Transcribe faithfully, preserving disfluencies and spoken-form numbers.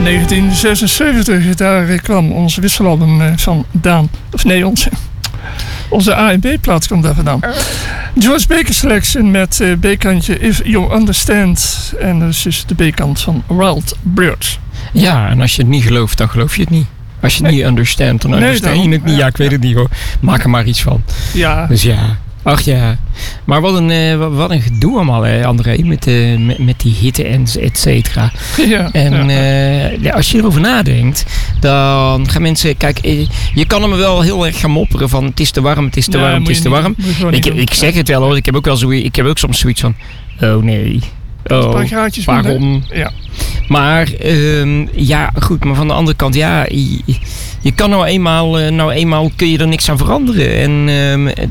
negentien zesenzeventig, daar kwam ons wisselalbum van Daan. Of nee, onze, onze A en B-plaat kwam daar vandaan. George Baker Selection met uh, B-kantje If You Understand. En dat is dus de B-kant van Wild Birds. Ja, en als je het niet gelooft, dan geloof je het niet. Als je het nee. niet understand, dan understand nee, je het niet. Ja, ik weet het niet hoor. Maak er maar iets van. Ja. Dus ja. Ach ja. Maar wat een, uh, wat een gedoe allemaal, hè, André. Met, uh, met, met die hitte en et cetera. Ja. En uh, ja, als je erover nadenkt, dan gaan mensen... Kijk, je kan hem wel heel erg gaan mopperen van het is te warm, het is te nee, warm, het is te niet, warm. Ik, ik zeg het wel hoor. Ik heb ook wel zo, ik heb ook soms zoiets van... Oh nee. Oh, een paar graadjes waarom? Ja. Maar um, ja, goed. Maar van de andere kant, ja... Je, je kan nou eenmaal, nou eenmaal kun je er niks aan veranderen. En um,